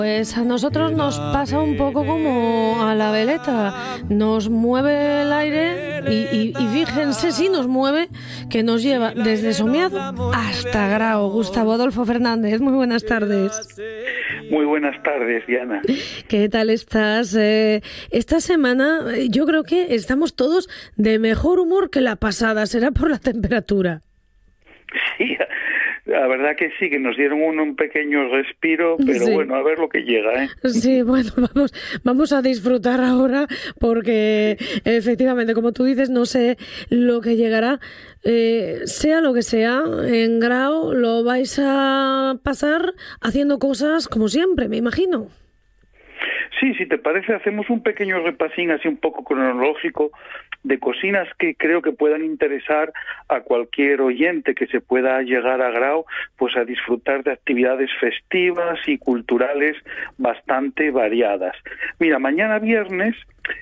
Pues a nosotros nos pasa un poco como a la veleta, nos mueve el aire y fíjense si nos mueve, que nos lleva desde Somiado hasta Grao. Gustavo Adolfo Fernández, muy buenas tardes. Muy buenas tardes, Diana. ¿Qué tal estás? Esta semana yo creo que estamos todos de mejor humor que la pasada, será por la temperatura. Sí, la verdad que sí, que nos dieron un pequeño respiro, pero sí. Bueno, a ver lo que llega, ¿eh? Sí, bueno, vamos a disfrutar ahora porque efectivamente, como tú dices, no sé lo que llegará. Sea lo que sea, en Grao lo vais a pasar haciendo cosas como siempre, me imagino. Sí, si te parece, hacemos un pequeño repasín así un poco cronológico de cocinas que creo que puedan interesar a cualquier oyente que se pueda llegar a Grao, pues a disfrutar de actividades festivas y culturales bastante variadas. Mira, mañana viernes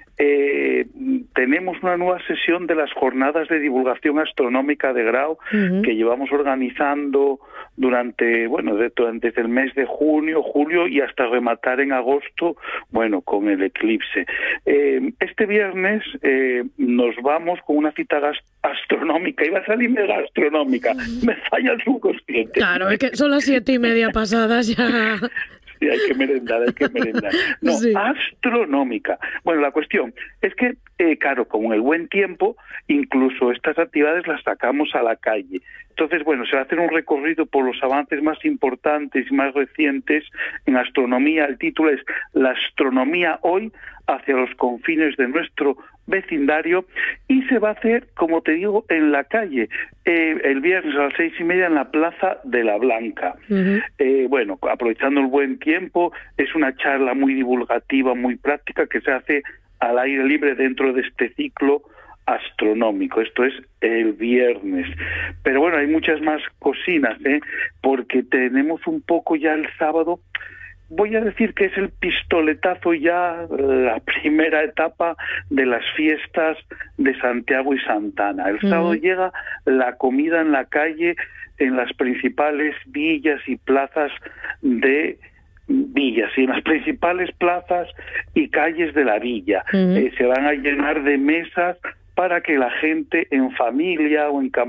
tenemos una nueva sesión de las jornadas de divulgación astronómica de Grao que llevamos organizando durante el mes de junio, julio y hasta rematar en agosto, bueno, con el eclipse. Este viernes nos vamos con una cita astronómica, iba a salirme gastronómica, me falla el subconsciente. Claro, es que son las 7:30 pasadas ya. Sí, hay que merendar. No, sí. Astronómica. Bueno, la cuestión es que, claro, con el buen tiempo, incluso estas actividades las sacamos a la calle. Entonces, bueno, se va a hacer un recorrido por los avances más importantes y más recientes en astronomía. El título es La astronomía hoy hacia los confines de nuestro vecindario y se va a hacer, como te digo, en la calle, el viernes a las 6:30 en la Plaza de la Blanca. Bueno, aprovechando el buen tiempo, es una charla muy divulgativa, muy práctica que se hace al aire libre dentro de este ciclo astronómico. Esto es el viernes. Pero bueno, hay muchas más cocinas, porque tenemos un poco ya el sábado. Voy a decir que es el pistoletazo ya, la primera etapa de las fiestas de Santiago y Santana. El sábado llega la comida en la calle, en las principales villas y plazas de villas, y en las principales plazas y calles de la villa. Se van a llenar de mesas para que la gente en familia o en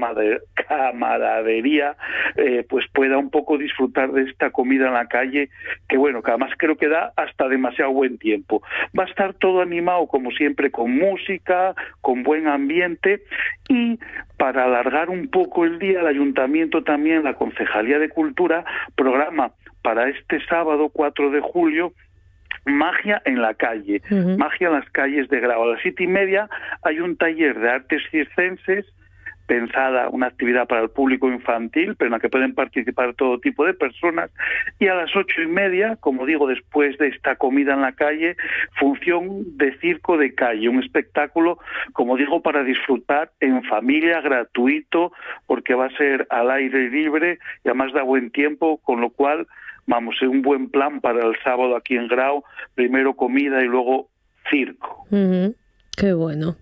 camaradería pues pueda un poco disfrutar de esta comida en la calle, que bueno, que además creo que da hasta demasiado buen tiempo. Va a estar todo animado, como siempre, con música, con buen ambiente, y para alargar un poco el día, el Ayuntamiento también, la Concejalía de Cultura, programa para este sábado 4 de julio magia en la calle, magia en las calles de Grao. A las 7:30 hay un taller de artes circenses, pensada una actividad para el público infantil, pero en la que pueden participar todo tipo de personas, y a las 8:30, como digo, después de esta comida en la calle, función de circo de calle, un espectáculo, como digo, para disfrutar en familia, gratuito, porque va a ser al aire libre y además da buen tiempo, con lo cual vamos, es un buen plan para el sábado aquí en Grao, primero comida y luego circo. Qué bueno.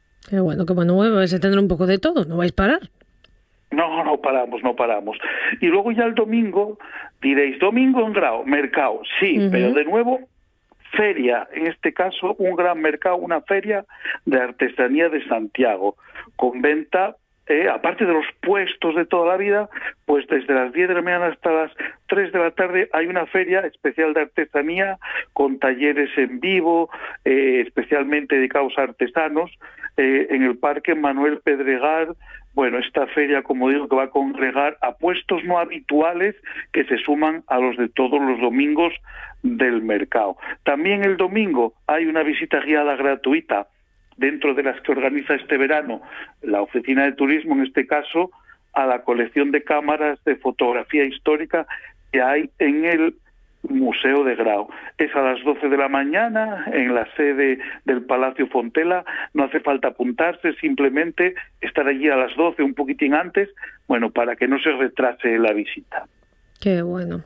Vais a tener un poco de todo, ¿no vais a parar? No paramos. Y luego ya el domingo, diréis, domingo en Grao, mercado, sí, pero de nuevo, feria, en este caso un gran mercado, una feria de artesanía de Santiago, con venta, aparte de los puestos de toda la vida, pues desde las 10 de la mañana hasta las 3 de la tarde hay una feria especial de artesanía con talleres en vivo, especialmente dedicados a artesanos, en el Parque Manuel Pedregal. Bueno, esta feria, como digo, que va a congregar a puestos no habituales que se suman a los de todos los domingos del mercado. También el domingo hay una visita guiada gratuita dentro de las que organiza este verano la Oficina de Turismo, en este caso, a la colección de cámaras de fotografía histórica que hay en el Museo de Grao. Es a las 12 de la mañana en la sede del Palacio Fontela. No hace falta apuntarse, simplemente estar allí a las 12, un poquitín antes, bueno, para que no se retrase la visita. Qué bueno.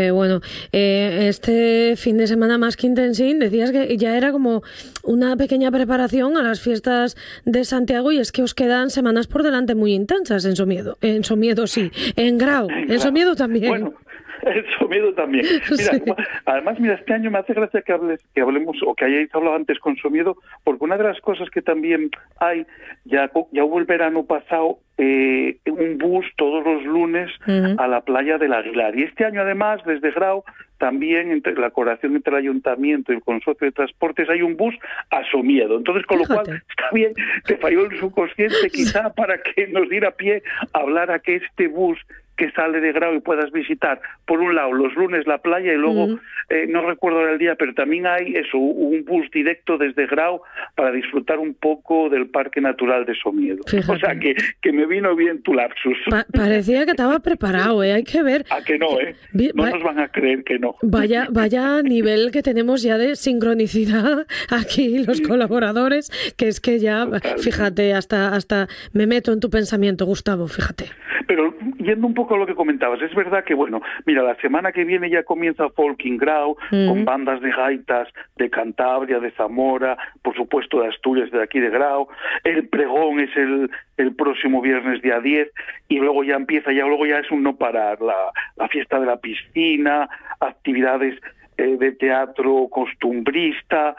Este fin de semana más que intensín, decías que ya era como una pequeña preparación a las fiestas de Santiago, y es que os quedan semanas por delante muy intensas en Somiedo sí, en Grao, en Somiedo también. Bueno, El Somiedo también. Mira, sí. Además, mira, este año me hace gracia que hablemos, o que hayáis hablado antes con Somiedo, porque una de las cosas que también hay, ya hubo el verano pasado, un bus todos los lunes a la playa del Aguilar. Y este año, además, desde Grau, también entre la colaboración entre el Ayuntamiento y el Consorcio de Transportes, hay un bus a Somiedo. Entonces, con lo cual, está bien que falló el subconsciente quizá para que nos diera pie a hablar a que este bus que sale de Grau y puedas visitar, por un lado, los lunes la playa y luego, no recuerdo el día, pero también hay un bus directo desde Grau para disfrutar un poco del Parque Natural de Somiedo. Fíjate. O sea, que me vino bien tu lapsus. Parecía que estaba preparado, hay que ver. ¿A que no, No nos van a creer que no. Vaya nivel que tenemos ya de sincronicidad aquí los colaboradores, que es que ya, fíjate, hasta me meto en tu pensamiento, Gustavo, fíjate. Pero yendo un poco a lo que comentabas, es verdad que, bueno, mira, la semana que viene ya comienza Folk in Grau, con bandas de gaitas de Cantabria, de Zamora, por supuesto de Asturias, de aquí de Grau. El pregón es el próximo viernes día 10, y luego ya es un no parar, la fiesta de la piscina, actividades de teatro costumbrista,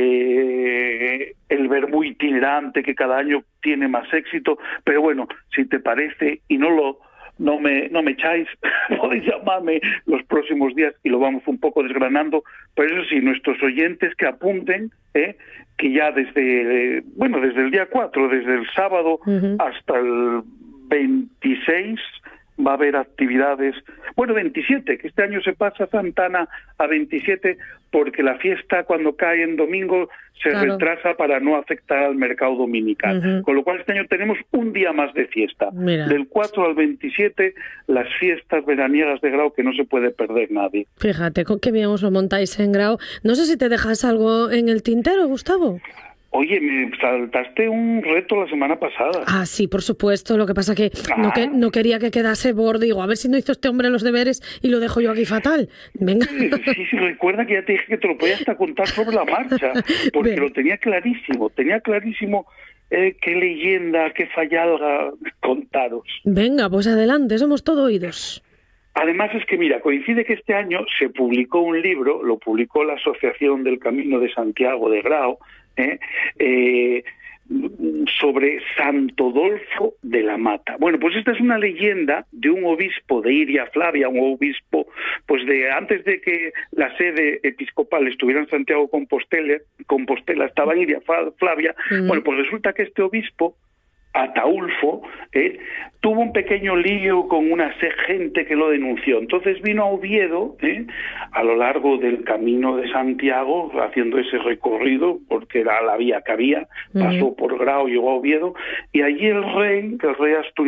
el verbú itinerante que cada año tiene más éxito. Pero bueno, si te parece y no me echáis, podéis llamarme los próximos días y lo vamos un poco desgranando. Pero eso sí, nuestros oyentes que apunten, que ya desde el día 4, desde el sábado hasta el 26, va a haber actividades, 27, que este año se pasa Santana a 27, porque la fiesta cuando cae en domingo se retrasa para no afectar al mercado dominical. Con lo cual este año tenemos un día más de fiesta. Mira. Del 4 al 27, las fiestas veraniegas de Grau que no se puede perder nadie. Fíjate, qué bien os lo montáis en Grau. No sé si te dejas algo en el tintero, Gustavo. Oye, me saltaste un reto la semana pasada. Ah, sí, por supuesto. Lo que pasa que no quería que quedase borde. Digo, a ver si no hizo este hombre los deberes y lo dejo yo aquí fatal. Venga. Sí, recuerda que ya te dije que te lo podía hasta contar sobre la marcha, porque lo tenía clarísimo. Qué leyenda, qué fallada contaros. Venga, pues adelante, somos todo oídos. Además es que, mira, coincide que este año se publicó un libro, lo publicó la Asociación del Camino de Santiago de Grau, sobre Santo Dolfo de la Mata. Bueno, pues esta es una leyenda de un obispo de Iria Flavia, un obispo, pues de antes de que la sede episcopal estuviera en Santiago Compostela estaba en Iria Flavia. Bueno, pues resulta que este obispo, Ataulfo, tuvo un pequeño lío con una gente que lo denunció. Entonces vino a Oviedo, a lo largo del Camino de Santiago, haciendo ese recorrido, porque era la vía que había, pasó por Grau, llegó a Oviedo, y allí el rey asturiano